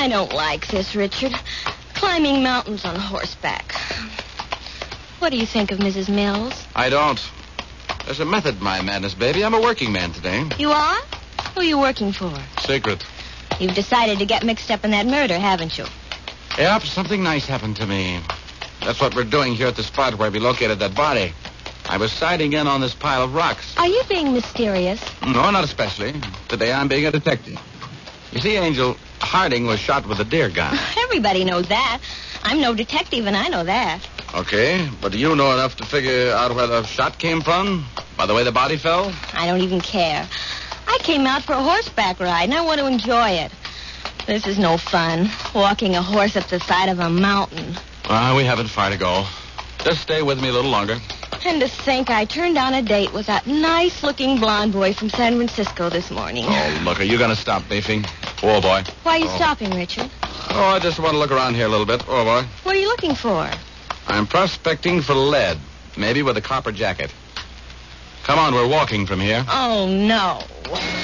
I don't like this, Richard. Climbing mountains on horseback. What do you think of Mrs. Mills? I don't. There's a method to my madness, baby. I'm a working man today. You are? Who are you working for? Secret. You've decided to get mixed up in that murder, haven't you? Yep, something nice happened to me. That's what we're doing here at the spot where we located that body. I was sighting in on this pile of rocks. Are you being mysterious? No, not especially. Today I'm being a detective. You see, Angel, Harding was shot with a deer gun. Everybody knows that. I'm no detective, and I know that. Okay, but do you know enough to figure out where the shot came from? By the way the body fell? I don't even care. I came out for a horseback ride, and I want to enjoy it. This is no fun, walking a horse up the side of a mountain. We haven't far to go. Just stay with me a little longer. And to think I turned on a date with that nice-looking blonde boy from San Francisco this morning. Oh, look, are you going to stop beefing? Oh, boy. Why are you stopping, Richard? Oh, I just want to look around here a little bit. Oh, boy. What are you looking for? I'm prospecting for lead, maybe with a copper jacket. Come on, we're walking from here. Oh, no.